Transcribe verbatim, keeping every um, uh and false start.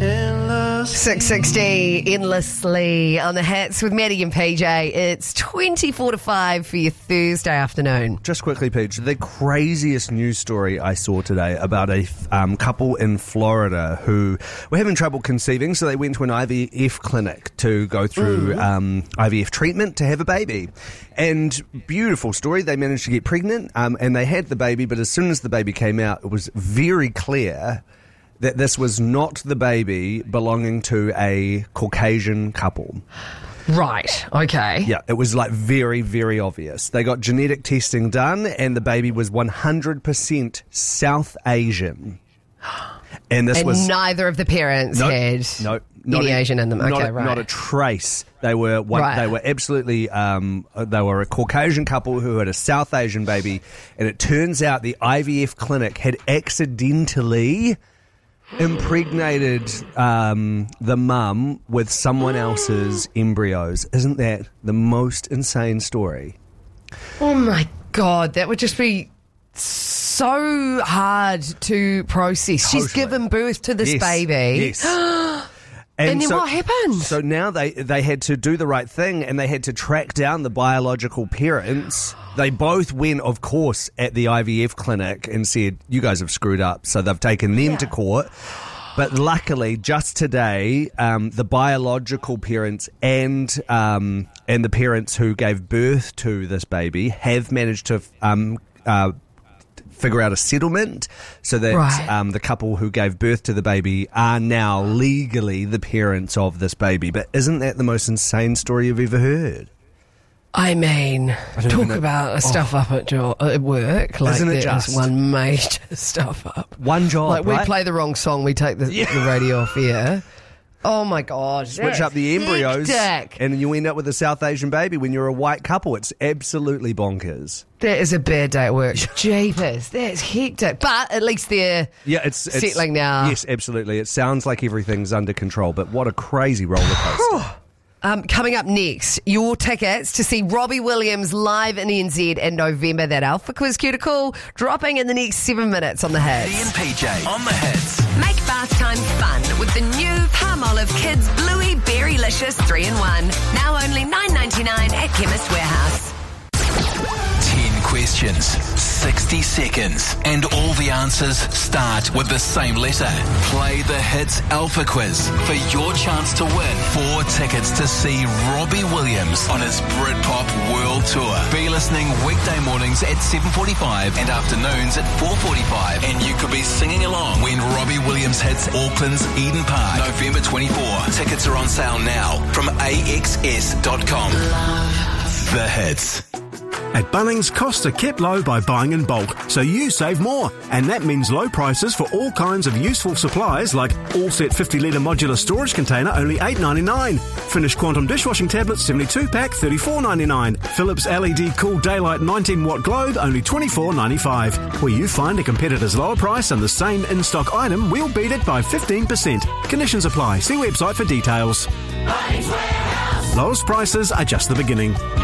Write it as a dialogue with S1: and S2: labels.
S1: six sixty, endlessly on the hits with Maddie and P J. It's twenty-four to five for your Thursday afternoon.
S2: Just quickly, Peach, the craziest news story I saw today about a um, couple in Florida who were having trouble conceiving, so they went to an I V F clinic to go through mm. um, I V F treatment to have a baby. And beautiful story, they managed to get pregnant um, and they had the baby, but as soon as the baby came out, it was very clear that this was not the baby belonging to a Caucasian couple.
S1: Right, okay.
S2: Yeah, it was like very, very obvious. They got genetic testing done and the baby was one hundred percent South Asian. And this
S1: and
S2: was...
S1: neither of the parents
S2: nope,
S1: had
S2: nope,
S1: any
S2: a,
S1: Asian in them. Okay,
S2: not a,
S1: right.
S2: Not a trace. They were one,
S1: right.
S2: They were absolutely... Um, they were a Caucasian couple who had a South Asian baby, and it turns out the I V F clinic had accidentally impregnated um, the mum with someone else's embryos. Isn't that the most insane story?
S1: Oh my God, that would just be so hard to process.
S2: Totally.
S1: She's given birth to this
S2: yes.
S1: baby.
S2: Yes.
S1: And, and then
S2: so,
S1: what happened?
S2: So now they, they had to do the right thing and they had to track down the biological parents. They both went, of course, at the I V F clinic and said, you guys have screwed up. So they've taken them yeah. to court. But luckily, just today, um, the biological parents and um, and the parents who gave birth to this baby have managed to um, uh, figure out a settlement so that
S1: right.
S2: um, the couple who gave birth to the baby are now legally the parents of this baby. But isn't that the most insane story you've ever heard?
S1: I mean,
S2: I
S1: talk about a stuff oh. up at, jo- at work. Like
S2: Isn't it
S1: there's
S2: just?
S1: one major stuff up.
S2: One job,
S1: Like we
S2: right?
S1: play the wrong song, we take the,
S2: Yeah.
S1: the radio off air. Oh my God.
S2: Switch up the embryos
S1: hectic.
S2: and you end up with a South Asian baby when you're a white couple. It's absolutely bonkers.
S1: That is a bad day at work. Jeepers, that's hectic. But at least they're
S2: yeah, it's, it's
S1: settling now.
S2: Yes, absolutely. It sounds like everything's under control, but what a crazy roller coaster.
S1: Um, coming up next, your tickets to see Robbie Williams live in N Z in November. That Alpha Quiz Cuticle dropping in the next seven minutes on the hits.
S3: Ian P J on the hits.
S4: Make bath time fun with the new Palmolive Kids Bluey Berrylicious three in one. Now only nine ninety-nine at Chemist Warehouse.
S3: Ten questions, sixty seconds, and all the answers start with the same letter. Play the Hits Alpha Quiz for your chance to win four tickets to see Robbie Williams on his Britpop World Tour. Be listening weekday mornings at seven forty-five and afternoons at four forty-five, and you could be singing along when Robbie Williams hits Auckland's Eden Park, November twenty-fourth. Tickets are on sale now from A X S dot com. The Hits.
S5: At Bunnings, costs are kept low by buying in bulk, so you save more. And that means low prices for all kinds of useful supplies like all set fifty litre modular storage container, only eight ninety-nine. Finished Quantum dishwashing tablets, seventy-two pack, thirty-four ninety-nine. Philips L E D Cool Daylight nineteen watt globe, only twenty-four ninety-five. Where you find a competitor's lower price and the same in-stock item, we'll beat it by fifteen percent. Conditions apply. See website for details. Lowest prices are just the beginning.